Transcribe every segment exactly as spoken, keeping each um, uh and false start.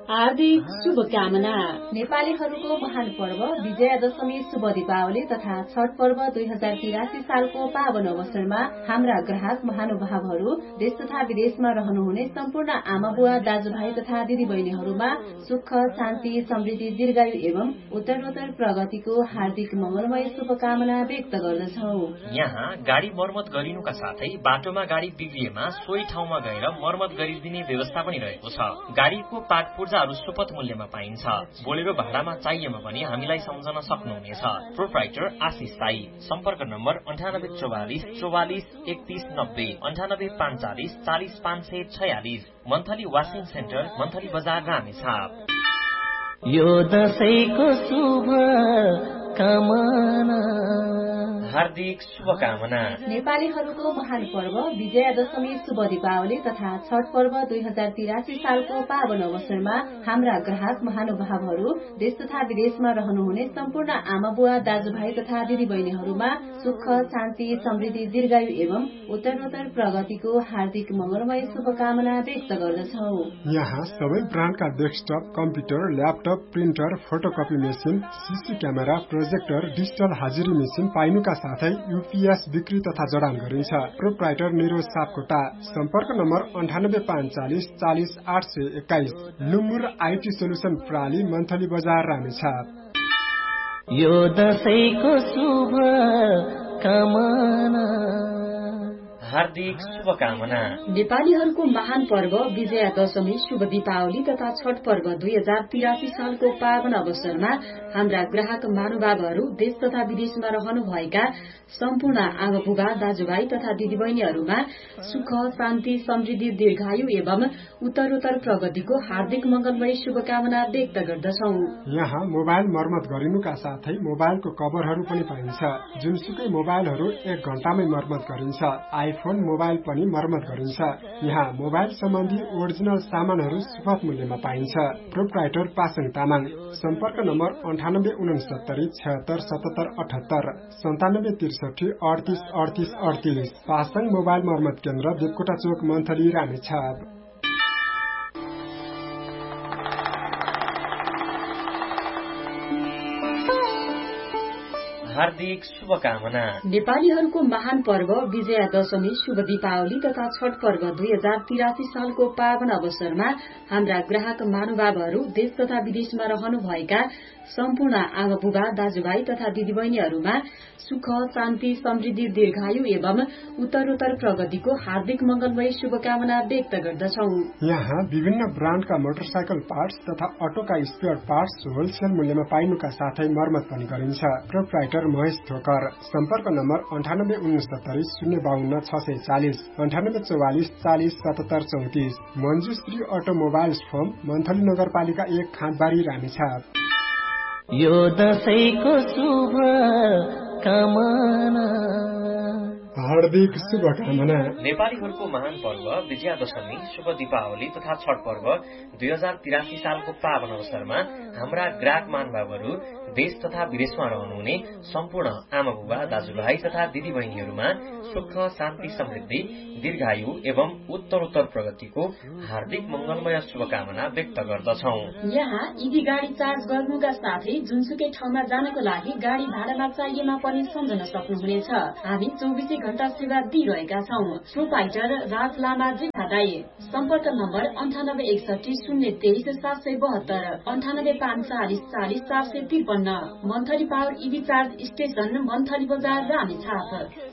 हार्दिक शुभकामना। नेपालीहरूको महान पर्व विजयादशमी शुभ दीपावली तथा छठ पर्व दुई हजार तिरासी सालको पावन अवसरमा हाम्रा ग्राहक महानुभावहरू देश तथा विदेशमा रहनुहुने सम्पूर्ण आमा बुवा दाजुभाइ तथा दिदी बहिनीहरूमा सुख शान्ति समृद्धि दीर्घायु एवं उत्तरोत्तर प्रगतिको हार्दिक मंगलमय शुभकामना व्यक्त गर्दछौ। यहाँ गाडी मर्मत गरिनुका साथै बाटोमा गाडी बिग्रिएमा सोही ठाउँमा गएर मर्मत गरिदिने व्यवस्था पनि रहेको छ। गाडीको पार्ट पूर्जाहरू सुपथ मूल्यमा पाइन्छ। बोलेरो भाडामा चाहिएमा पनि हामीलाई सम्झन सक्नुहुनेछ। प्रोप्राइटर आशिष साई। सम्पर्क नम्बर अन्ठानब्बे चौवालिस चौवालिस एकतीस नब्बे अन्ठानब्बे पाँचालिस चालिस पाँच सय छयालिस। मन्थली वासिङ सेन्टर मन्थली बजार रामेछाप। यो दशैंको शुभ कामना हार्दिक शुभकामना। नेपालीहरूको महान पर्व विजयादशमी शुभ दीपावली तथा छठ पर्व दुई हजार तिरासी सालको पावन अवसरमा हाम्रा ग्राहक महानुभावहरू देश तथा विदेशमा रहनुहुने सम्पूर्ण आमा बुवा दाजुभाइ तथा दिदी बहिनीहरूमा सुख शान्ति समृद्धि दीर्घायु एवं उत्तरोत्तर प्रगतिको हार्दिक मंगलमय शुभकामना व्यक्त गर्दछौ। यहाँ सबै ब्रान्डका desktop computer laptop printer photocopy machine CC camera projector digital हाजिरी मेसिन पाइनुका साथै यूपीएस बिक्री तथा जडान गरिन्छ। प्रोप्राइटर निरोज सापकोटा। सम्पर्क नम्बर अन्ठानब्बे पाँचालिस चालिस आठ सय एक्काइस। लुम्बुर आईटी सोल्युसन प्रणाली मन्थली बजार रामेछाप। यो दशैंको शुभ कामना हार्दिक शुभकामना। नेपालीहरूको महान पर्व विजयादशमी शुभ दीपावली तथा छठ पर्व दुई हजार तिरासी सालको पावन अवसरमा हाम्रा ग्राहक महानुभावहरू देश तथा विदेशमा रहनुभएका सम्पूर्ण आमा बुबा दाजुभाइ तथा दिदीबहिनीहरूमा सुख शान्ति समृद्धि दीर्घायु एवं उत्तरोत्तर प्रगतिको हार्दिक मंगलमय शुभकामना व्यक्त गर्दछौ। यहाँ मोबाइल मर्मत गरिनुका साथै मोबाइलको कभरहरू पनि पाइन्छ। जुनसुकै मोबाइलहरू एक घण्टामै मर्मत गरिन्छ। आइफोन मोबाइल पनि मर्मत गरिन्छ। यहाँ मोबाइल सम्बन्धी ओरिजिनल सामानहरू सुपथ मूल्यमा पाइन्छ। प्रोप्राइटर पासङ तामाङ। सम्पर्क नम्बर अन्ठानब्बे उनसत्तरी छत्तर सतहत्तर अठहत्तर सन्तानब्बे त्रिसठी अडतिस अडतिस अडतिस। पासङ मोबाइल मर्मत केन्द्र देवकोटा चोक मन्थली रामेछाप। हार्दिक शुभकामना। नेपालीहरूको महान पर्व विजयादशमी शुभ दीपावली तथा छठ पर्व दुई हजार तिरासी सालको पावन अवसरमा हाम्रा ग्राहक महानुभावहरू देश तथा विदेशमा रहनुभएका सम्पूर्ण आमा बुबा दाजुभाइ तथा दिदीबहिनीहरूमा सुख शान्ति समृद्धि दीर्घायु एवं उत्तरोत्तर प्रगतिको हार्दिक मंगलमय शुभकामना व्यक्त गर्दछौ। यहाँ विभिन्न ब्रान्डका मोटरसाइकल पार्ट्स तथा अटोका स्पेयर पार्ट्स होलसेल मूल्यमा पाइनुका साथै मर्मत पनि गरिन्छ। प्रोप्राइटर महेश ठोकर। सम्पर्क नम्बर अन्ठानब्बे उनसत्तरी शून्य बाहन्न छ सय चालिस अन्ठानब्बे चौवालिस चालिस सतहत्तर चौतिस। मञ्जुश्री अटोमोबाइल्स फर्म मन्थली नगरपालिका एक खाँदबारी रामेछाप। यो दशैंको शुभ कामना हार्दिक शुभकामना। नेपालीहरूको महान पर्व विजयादशमी शुभ दीपावली तथा छठ पर्व दुई हजार तिरासी सालको पावन अवसरमा हाम्रा ग्राहक महानुभावहरू देश तथा विदेशमा रहनुहुने सम्पूर्ण आमा बुबा दाजुभाइ तथा दिदी बहिनीहरूमा सुख शान्ति समृद्धि दीर्घायु एवं उत्तरोत्तर प्रगतिको हार्दिक मंगलमय शुभकामना व्यक्त गर्दछौ। यहाँ ईभी गाडी चार्ज गर्नुका साथै जुनसुकै ठाउँमा जानको लागि गाडी भाडामा चाहिएमा पनि सम्झन सक्नुहुनेछ। हामी चौबिसै घण्टा सेवा दिइरहेका छौं। प्रोप्राइटर राज लामाजी भादाई। सम्पर्क नम्बर अन्ठानब्बे एकसठी शून्य तेइस सात सय बहत्तर अन्ठानब्बे पाँचालिस चालिस चार सय त्रिपन्न। Monthly power ईभी charge station monthly बजार रामेछाप।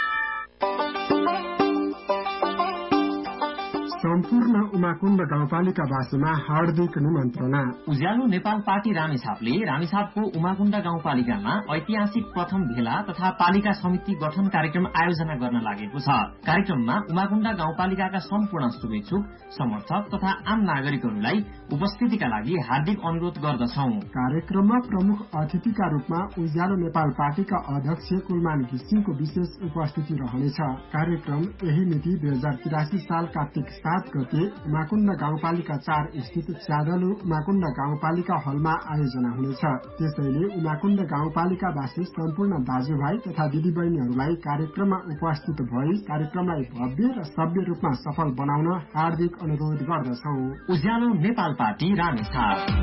सम्पूर्ण उमाकुण्ड गाउँपालिकावासीमा हार्दिक निमन्त्रणा। उज्यालो नेपाल पार्टी रामेछापले रामेछापको उमाकुण्ड गाउँपालिकामा ऐतिहासिक प्रथम भेला तथा पालिका समिति गठन कार्यक्रम आयोजना गर्न लागेको छ। कार्यक्रममा उमाकुण्ड गाउँपालिकाका सम्पूर्ण शुभेच्छुक समर्थक तथा आम नागरिकहरूलाई उपस्थितिका लागि हार्दिक अनुरोध गर्दछौ। कार्यक्रममा प्रमुख अतिथिका रूपमा उज्यालो नेपाल पार्टीका अध्यक्ष कुलमान घिसिङको विशेष उपस्थिति रहनेछ। कार्यक्रम यही मिति दुई हजार तिरासी साल कार्तिक सात गते उमाकुण्ड गाउँपालिका चार स्थित च्यादलु उमाकुण्ड गाउँपालिका हलमा आयोजना हुनेछ। त्यसैले उमाकुण्ड गाउँपालिकावासी सम्पूर्ण दाजुभाइ तथा दिदीबहिनीहरूलाई कार्यक्रममा उपस्थित भई कार्यक्रमलाई भव्य र सभ्य रूपमा सफल बनाउन हार्दिक अनुरोध गर्दछौ। उज्यालो नेपाल पार्टी रामेछाप।